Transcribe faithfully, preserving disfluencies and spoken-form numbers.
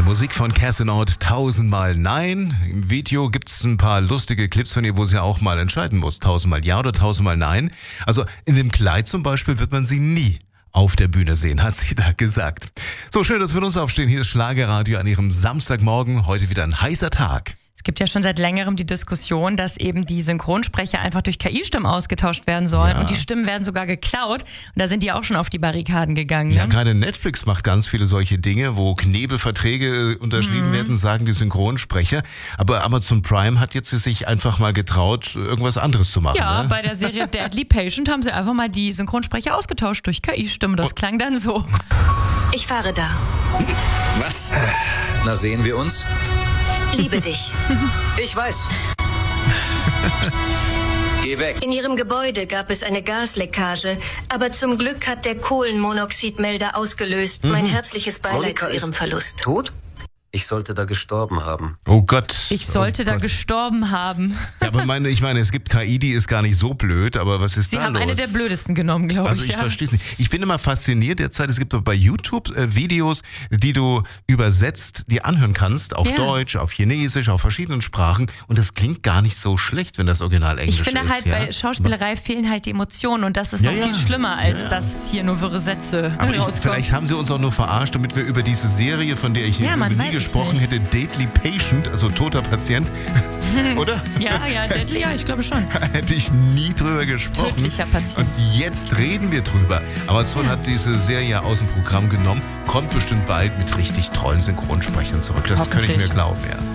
Musik von Casinout, tausendmal nein. Im Video gibt es ein paar lustige Clips von ihr, wo sie auch mal entscheiden muss. Tausendmal ja oder tausendmal nein. Also in dem Kleid zum Beispiel wird man sie nie auf der Bühne sehen, hat sie da gesagt. So, schön, dass wir mit uns aufstehen. Hier ist Schlagerradio an Ihrem Samstagmorgen. Heute wieder ein heißer Tag. Es gibt ja schon seit längerem die Diskussion, dass eben die Synchronsprecher einfach durch K I-Stimmen ausgetauscht werden sollen. Ja. Und die Stimmen werden sogar geklaut. Und da sind die auch schon auf die Barrikaden gegangen. Ne? Ja, gerade Netflix macht ganz viele solche Dinge, wo Knebelverträge unterschrieben mhm. werden, sagen die Synchronsprecher. Aber Amazon Prime hat jetzt sich einfach mal getraut, irgendwas anderes zu machen. Ja, ne? bei der Serie Deadly Patient haben sie einfach mal die Synchronsprecher ausgetauscht durch K I-Stimmen. Das klang dann so. Ich fahre da. Was? Na, sehen wir uns? Liebe dich. Ich weiß. Geh weg. In ihrem Gebäude gab es eine Gasleckage, aber zum Glück hat der Kohlenmonoxidmelder ausgelöst. Mhm. Mein herzliches Beileid Monika zu ihrem ist Verlust. Tot? Ich sollte da gestorben haben. Oh Gott. Ich sollte oh da Gott. gestorben haben. Ja, aber meine, ich meine, es gibt K I, die ist gar nicht so blöd, aber was ist Sie da haben los? eine der blödesten genommen, glaube Also ich. ich ja. verstehe es nicht. Ich bin immer fasziniert derzeit, es gibt doch bei YouTube äh, Videos, die du übersetzt, die anhören kannst, auf Ja. Deutsch, auf Chinesisch, auf verschiedenen Sprachen und das klingt gar nicht so schlecht, wenn das Original Englisch ist. Ich finde halt, ja? bei Schauspielerei fehlen halt die Emotionen und das ist Ja, noch ja. viel schlimmer, als Ja. dass hier nur wirre Sätze Aber ich, rauskommen. vielleicht haben sie uns auch nur verarscht, damit wir über diese Serie, von der ich Ja, man nie weiß es gesprochen nicht. hätte, Deadly Patient, also toter Patient, oder? Ja, ja, Deadly, ja, ich glaube schon. Hätte ich nie drüber gesprochen. Tödlicher Patient. Und jetzt reden wir drüber. Amazon Ja. hat diese Serie aus dem Programm genommen, kommt bestimmt bald mit richtig tollen Synchronsprechern zurück. Das kann ich mir Hoffentlich. glauben, ja.